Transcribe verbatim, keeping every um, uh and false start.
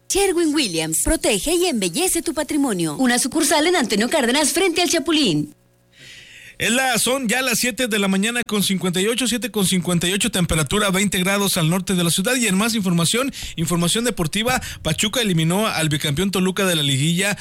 Sherwin-Williams, protege y embellece tu patrimonio. Una sucursal en Antonio Cárdenas frente al Chapulín. Es la, son ya las siete de la mañana con cincuenta y ocho, siete con cincuenta y ocho, temperatura veinte grados al norte de la ciudad. Y en más información, información deportiva, Pachuca eliminó al bicampeón Toluca de la liguilla